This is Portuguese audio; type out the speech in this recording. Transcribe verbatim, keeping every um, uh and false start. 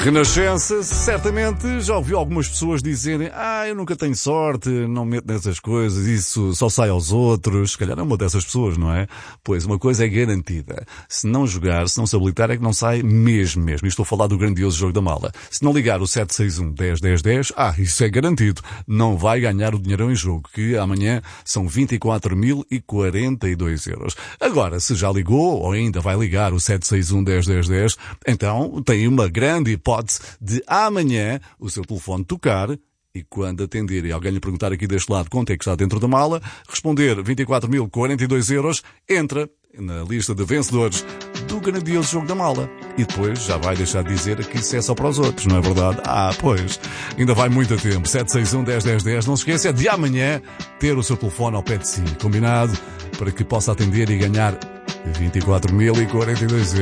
Renascença, certamente já ouviu algumas pessoas dizerem: ah, eu nunca tenho sorte, não me meto nessas coisas, isso só sai aos outros. Se calhar é uma dessas pessoas, não é? Pois uma coisa é garantida: se não jogar, se não se habilitar, é que não sai mesmo mesmo. E estou a falar do grandioso jogo da mala. Se não ligar o sete seis um, dez, dez, dez, ah, isso é garantido. Não vai ganhar o dinheirão em jogo, que amanhã são vinte e quatro mil e quarenta e dois euros. Agora, se já ligou ou ainda vai ligar o sete seis um, dez, dez, dez, então tem uma grande hipótese de amanhã o seu telefone tocar e quando atender e alguém lhe perguntar aqui deste lado quanto é que está dentro da mala, responder vinte e quatro mil e quarenta e dois euros, entra na lista de vencedores do grandioso jogo da mala. E depois já vai deixar de dizer que isso é só para os outros, não é verdade? Ah, pois, ainda vai muito a tempo. sete seis um, dez, dez, dez. Não se esqueça de amanhã ter o seu telefone ao pé de si, combinado? Para que possa atender e ganhar vinte e quatro mil e quarenta e dois euros.